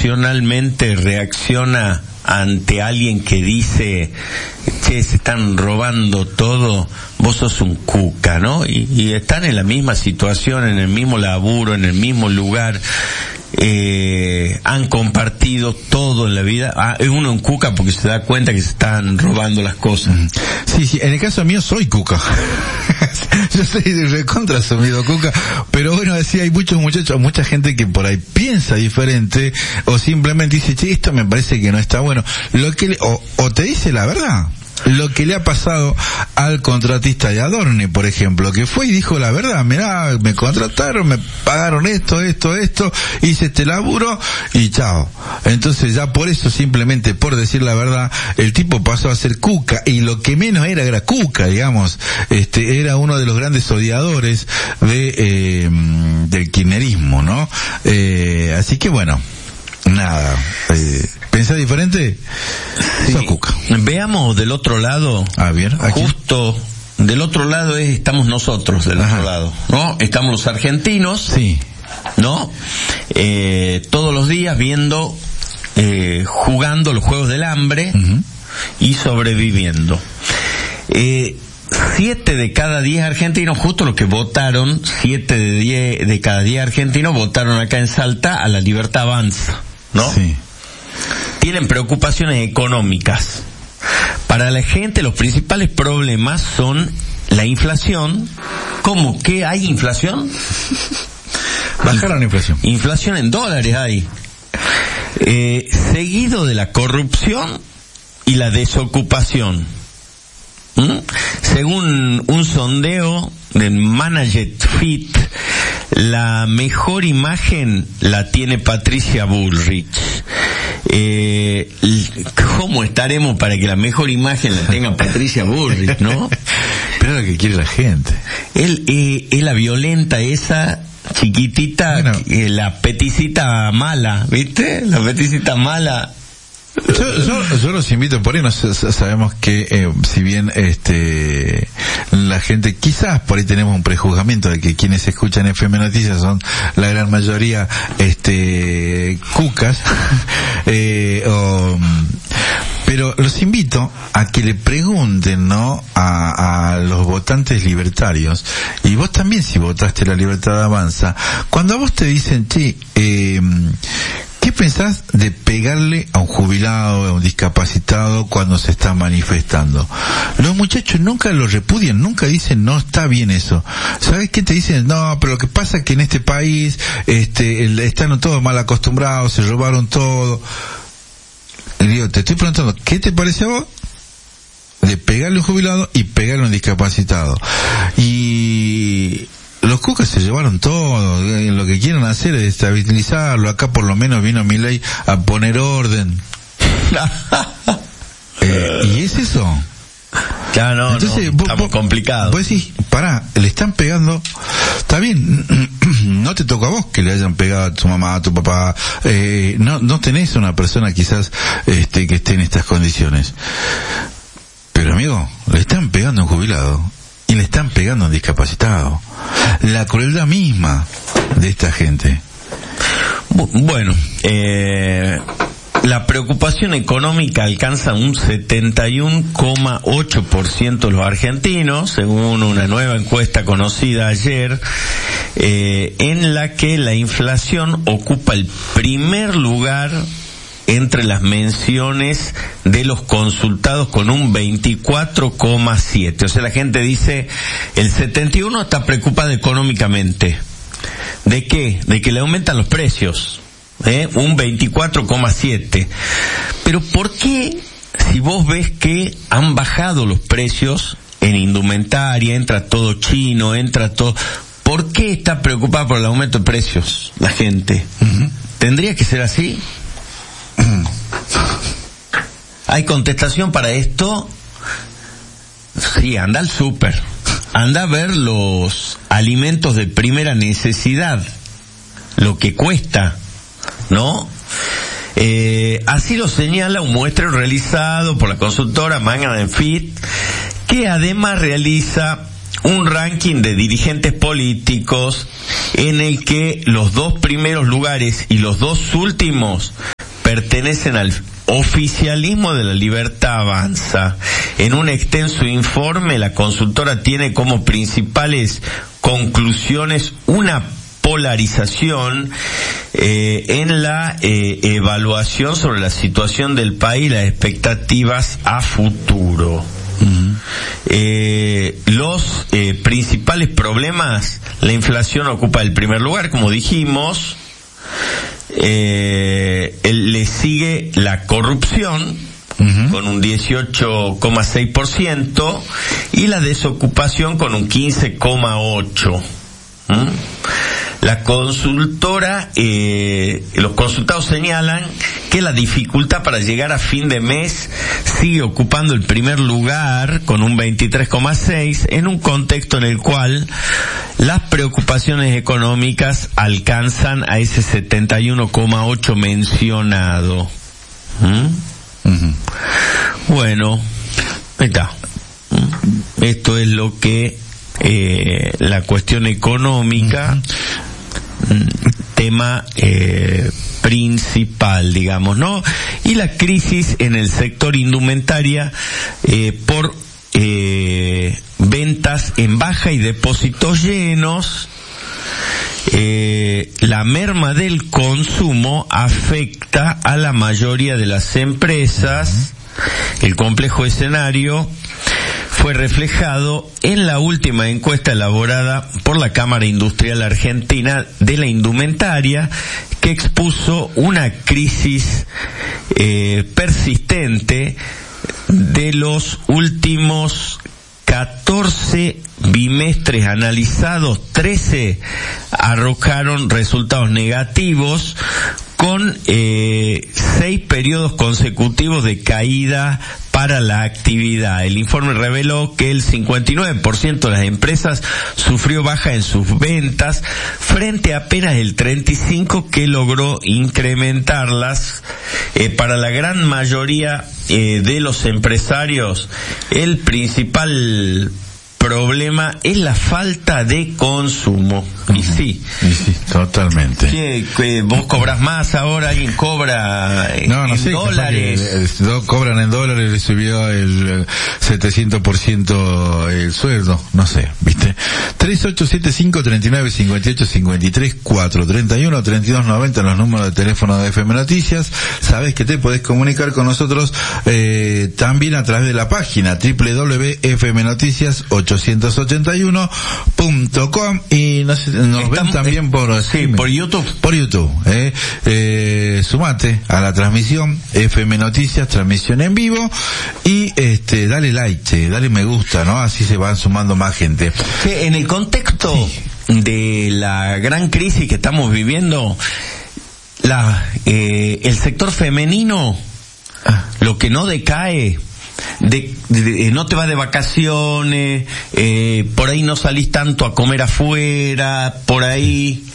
emocionalmente reacciona ante alguien que dice, che, se están robando todo, vos sos un cuca, ¿no? Y están en la misma situación, en el mismo laburo, en el mismo lugar, han compartido todo en la vida. Es uno un cuca porque se da cuenta que se están robando las cosas. Sí, en el caso mío soy cuca. Yo soy de recontra asumido cuca, pero bueno, decía, hay muchos muchachos, mucha gente que por ahí piensa diferente, o simplemente dice, che, esto me parece que no está bueno. O te dice la verdad. Lo que le ha pasado al contratista de Adorni, por ejemplo, que fue y dijo la verdad, mirá, me contrataron, me pagaron esto, hice este laburo y chao. Entonces ya por eso, simplemente por decir la verdad, el tipo pasó a ser cuca, y lo que menos era cuca, digamos. Era uno de los grandes odiadores del kirchnerismo, ¿no? Así que bueno, nada, ¿pensás diferente? Sí. Sos cuca. Veamos del otro lado. A ver, aquí. Justo del otro lado estamos nosotros, del otro lado, ¿no? Estamos los argentinos, sí, ¿no? Todos los días viendo, jugando los Juegos del Hambre y sobreviviendo. 7 de cada 10 argentinos, justo los que votaron, 7 de cada 10 argentinos votaron acá en Salta a La Libertad Avanza, ¿no? Sí. Tienen preocupaciones económicas. Para la gente los principales problemas son la inflación. ¿Cómo? ¿Qué hay inflación? Bajaron la inflación. Inflación en dólares hay. Seguido de la corrupción y la desocupación. Según un sondeo del Managed Fit, la mejor imagen la tiene Patricia Bullrich. ¿Cómo estaremos para que la mejor imagen la tenga Patricia Bullrich, no? Pero es lo que quiere la gente. Es la violenta esa chiquitita, bueno, la peticita mala, ¿viste? La peticita mala. Yo los invito, por ahí sabemos que si bien la gente, quizás por ahí tenemos un prejuzgamiento de que quienes escuchan FM Noticias son la gran mayoría cucas, pero los invito a que le pregunten, ¿no?, a los votantes libertarios, y vos también, si votaste La Libertad Avanza, cuando a vos te dicen, che, ¿qué pensás de pegarle a un jubilado, a un discapacitado cuando se está manifestando? Los muchachos nunca lo repudian, nunca dicen, no está bien eso. ¿Sabes qué te dicen? No, pero lo que pasa es que en este país están todos mal acostumbrados, se robaron todo. Y digo, te estoy preguntando, ¿qué te parece a vos de pegarle a un jubilado y pegarle a un discapacitado? Y los cucas se llevaron todo, lo que quieren hacer es estabilizarlo. Acá por lo menos vino Milei a poner orden. ¿Y es eso? Ya no, entonces, estamos complicados. Vos decís, pará, le están pegando, está bien, no te toca a vos que le hayan pegado a tu mamá, a tu papá, no tenés una persona quizás que esté en estas condiciones. Pero amigo, le están pegando a un jubilado y le están pegando a un discapacitado. La crueldad misma de esta gente. Bueno, la preocupación económica alcanza un 71,8% de los argentinos, según una nueva encuesta conocida ayer, en la que la inflación ocupa el primer lugar entre las menciones de los consultados con un 24,7%. O sea, la gente dice, el 71% está preocupado económicamente. ¿De qué? De que le aumentan los precios. Un 24,7%. Pero ¿por qué, si vos ves que han bajado los precios en indumentaria, entra todo chino, entra todo, ¿por qué está preocupada por el aumento de precios la gente? ¿Tendría que ser así? ¿Hay contestación para esto? Sí, anda al súper, anda a ver los alimentos de primera necesidad, lo que cuesta, ¿no? Así lo señala un muestreo realizado por la consultora Managed Fit, que además realiza un ranking de dirigentes políticos en el que los 2 primeros lugares y los 2 últimos pertenecen al oficialismo de la Libertad Avanza. En un extenso informe, la consultora tiene como principales conclusiones una polarización en la evaluación sobre la situación del país y las expectativas a futuro. Los principales problemas, la inflación ocupa el primer lugar, como dijimos. Le sigue la corrupción, con un 18,6%, y la desocupación con un 15,8%. La consultora, los consultados señalan que la dificultad para llegar a fin de mes sigue ocupando el primer lugar con un 23,6%, en un contexto en el cual las preocupaciones económicas alcanzan a ese 71,8% mencionado. Bueno, está. Esto es lo que la cuestión económica, tema principal, digamos, ¿no? Y la crisis en el sector indumentaria por ventas en baja y depósitos llenos. La merma del consumo afecta a la mayoría de las empresas. El complejo escenario fue reflejado en la última encuesta elaborada por la Cámara Industrial Argentina de la Indumentaria, que expuso una crisis persistente. De los últimos 14 bimestres analizados, 13 arrojaron resultados negativos, con 6 periodos consecutivos de caída para la actividad. El informe reveló que el 59% de las empresas sufrió baja en sus ventas, frente a apenas el 35% que logró incrementarlas. Para la gran mayoría de los empresarios, el principal problema es la falta de consumo. Y sí, totalmente. Que vos cobras más ahora, alguien cobra en dólares. Cobran en dólares, le subió el 700% el sueldo, no sé, ¿viste? 3875-3958-53, 431-3290, los números de teléfono de FM Noticias. Sabes que te podés comunicar con nosotros también a través de la página www.fmnoticias881.com, y nos ven también por YouTube. Por YouTube, sumate a la transmisión FM Noticias, transmisión en vivo, y dale like, dale me gusta, ¿no? Así se van sumando más gente. Que en el contexto de la gran crisis que estamos viviendo, el sector femenino, lo que no decae, no te vas de vacaciones, por ahí no salís tanto a comer afuera, por ahí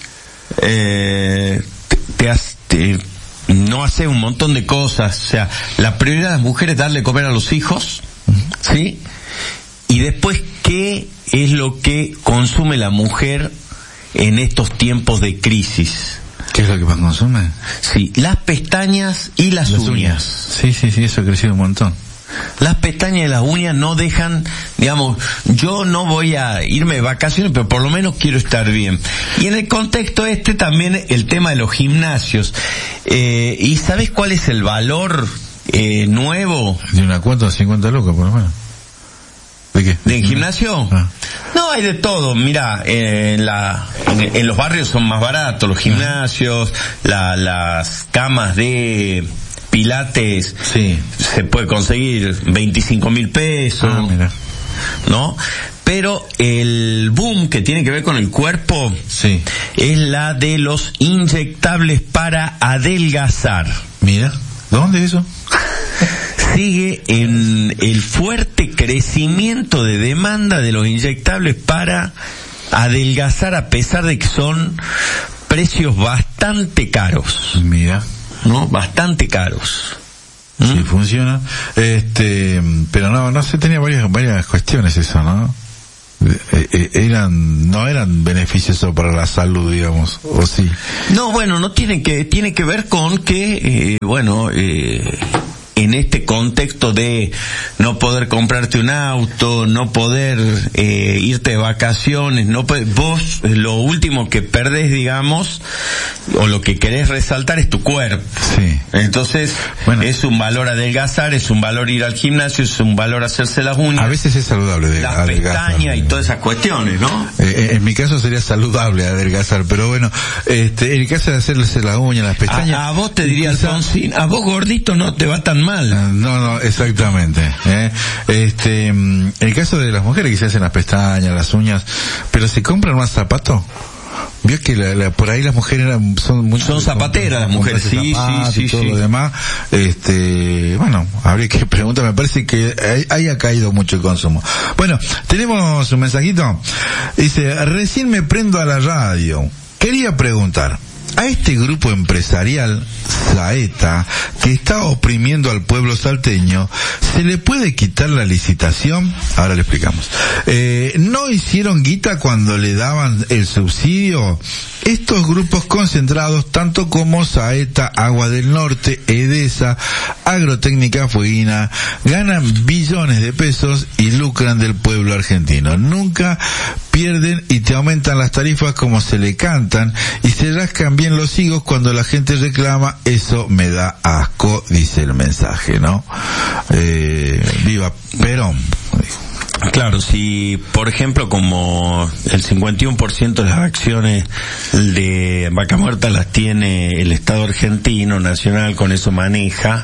no haces un montón de cosas. O sea, la prioridad de las mujeres es darle comer a los hijos, ¿sí? Y después, ¿qué es lo que consume la mujer en estos tiempos de crisis? ¿Qué es lo que más consume? Sí, las pestañas y las uñas. Sí, eso ha crecido un montón. Las pestañas y las uñas no dejan, digamos, yo no voy a irme de vacaciones, pero por lo menos quiero estar bien. Y en el contexto también el tema de los gimnasios. ¿Y sabes cuál es el valor nuevo? De una cuenta de 50 lucas, por lo menos. ¿De qué? ¿De gimnasio? No, hay de todo. Mira, en los barrios son más baratos los gimnasios, las camas de pilates, se puede conseguir 25.000 pesos, ¿no? Pero el boom que tiene que ver con el cuerpo es la de los inyectables para adelgazar. Mira, ¿dónde es eso? Sigue en el fuerte crecimiento de demanda de los inyectables para adelgazar, a pesar de que son precios bastante caros. Mira, ¿no? Bastante caros. Sí, funciona. Pero no sé, tenía varias cuestiones eso, ¿no? no eran beneficiosos para la salud, digamos, ¿o sí? No, bueno, tiene que ver con que, en este contexto de no poder comprarte un auto, no poder irte de vacaciones, vos lo último que perdés, digamos, o lo que querés resaltar es tu cuerpo. Sí. Entonces, es un valor adelgazar, es un valor ir al gimnasio, es un valor hacerse las uñas. A veces es saludable las pestañas y todas esas cuestiones, ¿no? En mi caso sería saludable adelgazar, pero bueno, en el caso de hacerse las uñas, las pestañas. A vos te diría Alfonsín, a vos gordito no te va tan mal. No, exactamente. En el caso de las mujeres que se hacen las pestañas, las uñas, pero se compran más zapatos. Vio que por ahí las mujeres son zapateras las mujeres, sí. Todo lo demás. Habría que preguntar, me parece que ahí ha caído mucho el consumo. Bueno, tenemos un mensajito. Dice, recién me prendo a la radio. Quería preguntar, a este grupo empresarial, Saeta, que está oprimiendo al pueblo salteño, ¿se le puede quitar la licitación? Ahora le explicamos. ¿No hicieron guita cuando le daban el subsidio? Estos grupos concentrados, tanto como Saeta, Agua del Norte, Edesa, Agrotécnica Fueguina, ganan billones de pesos y lucran del pueblo argentino. Nunca pierden y te aumentan las tarifas como se le cantan y se rascan bien los higos cuando la gente reclama. Eso me da asco, dice el mensaje, ¿no? Viva Perón. Claro, si por ejemplo como el 51% de las acciones de Vaca Muerta las tiene el Estado argentino, nacional, con eso maneja,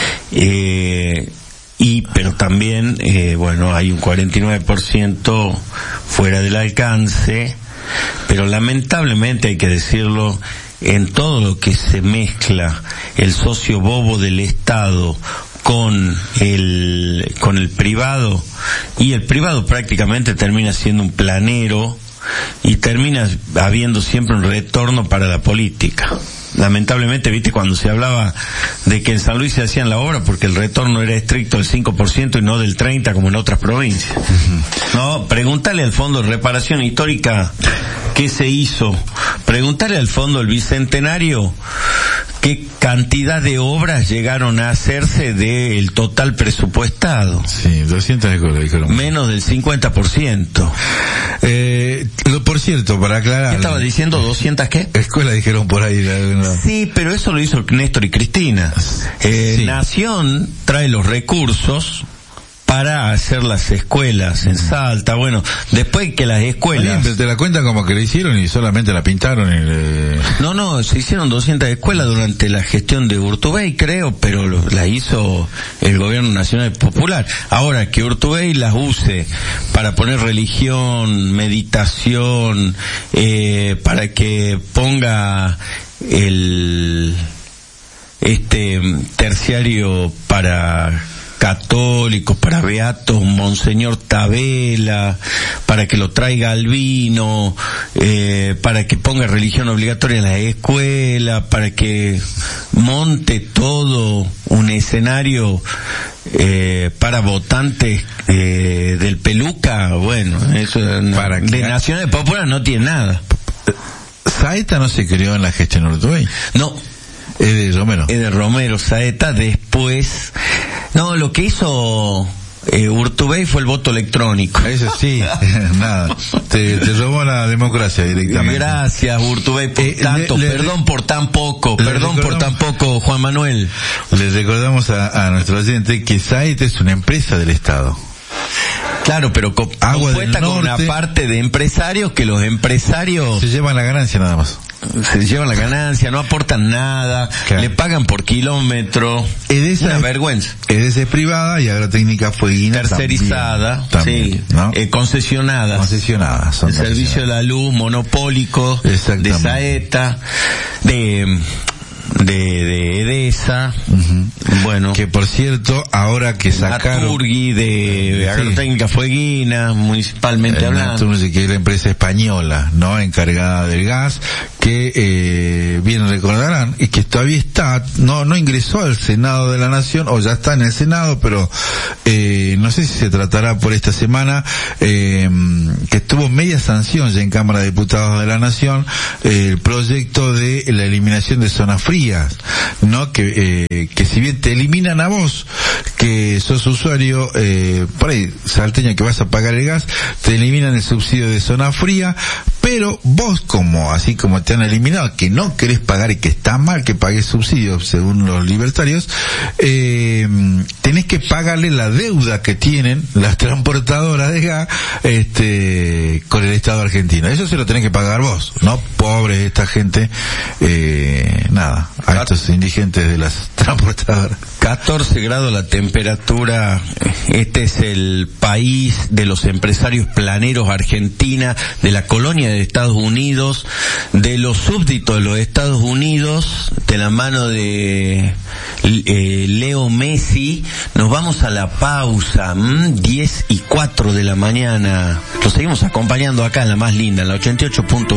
pero también, hay un 49% fuera del alcance, pero lamentablemente hay que decirlo, en todo lo que se mezcla el socio bobo del Estado con el privado, y el privado prácticamente termina siendo un planero y termina habiendo siempre un retorno para la política. Lamentablemente, viste, cuando se hablaba de que en San Luis se hacían la obra porque el retorno era estricto del 5% y no del 30% como en otras provincias. No, pregúntale al Fondo de Reparación Histórica qué se hizo. Pregúntale al Fondo del Bicentenario qué cantidad de obras llegaron a hacerse del total presupuestado. Sí, 200 escuelas dijeron. Menos del 50%. Por cierto, para aclarar. ¿Qué estaba diciendo? ¿200 qué? Escuelas dijeron por ahí. Sí, pero eso lo hizo Néstor y Cristina. Sí. Nación trae los recursos para hacer las escuelas en Salta. Bueno, después que las escuelas... Pero te la cuentan como que la hicieron y solamente la pintaron y No, se hicieron 200 escuelas durante la gestión de Urtubey, creo, pero la hizo el gobierno nacional popular. Ahora, que Urtubey las use para poner religión, meditación, para que ponga terciario para católicos, para beatos, Monseñor Tabela, para que lo traiga al vino, para que ponga religión obligatoria en la escuela, para que monte todo un escenario para votantes del Peluca. Bueno, eso de Naciones Populares no tiene nada. Saeta no se creó en la gestión Urtubey. No. Es de Romero. Es de Romero. Saeta después... No, lo que hizo Urtubey fue el voto electrónico. Eso sí, nada. Te robó la democracia directamente. Gracias, Urtubey, por tanto. Perdón por tan poco. Perdón por tan poco, Juan Manuel. Le recordamos a nuestro oyente que Saeta es una empresa del Estado. Claro, pero compuesta con una parte de empresarios que los empresarios... Se llevan la ganancia nada más. Se llevan la ganancia, no aportan nada, claro. Le pagan por kilómetro. Una vergüenza. Edesa es privada y Agrotécnica Fueguina tercerizada, también, sí, ¿no? Concesionadas. Son el servicio de la luz monopólico de Saeta, de Edesa, bueno, que por cierto ahora que sacaron Naturgi de Agrotécnica Fueguina, municipalmente hablando, Naturgi, que es la empresa española, no encargada del gas, que bien recordarán y que todavía está está, no ingresó al Senado de la Nación, o ya está en el Senado, pero no sé si se tratará por esta semana, que estuvo media sanción ya en Cámara de Diputados de la Nación, el proyecto de la eliminación de zonas frías, ¿no? Que si bien te eliminan a vos, que sos usuario, por ahí, salteño, que vas a pagar el gas, te eliminan el subsidio de zona fría, pero vos, así como te han eliminado, que no querés pagar y que está mal que pagues subsidios según los libertarios, tenés que pagarle la deuda que tienen las transportadoras de gas con el Estado argentino. Eso se lo tenés que pagar vos, ¿no? Pobres esta gente, a estos indigentes de las transportadoras. 14 grados la temperatura. Este es el país de los empresarios planeros Argentina, de la colonia de Estados Unidos, de los súbditos de los Estados Unidos, de la mano de Leo Messi. Nos vamos a la pausa, 10:04 de la mañana. Lo seguimos acompañando acá en la más linda, en la 88.1.